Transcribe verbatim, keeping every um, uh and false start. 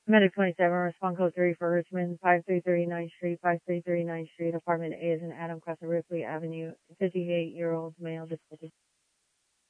Medic twenty-seven, respond code three for Richmond, five three three ninth Street, five three three ninth Street, apartment A is in Adam Crescent, Ripley Avenue, fifty-eight-year-old male, difficulty.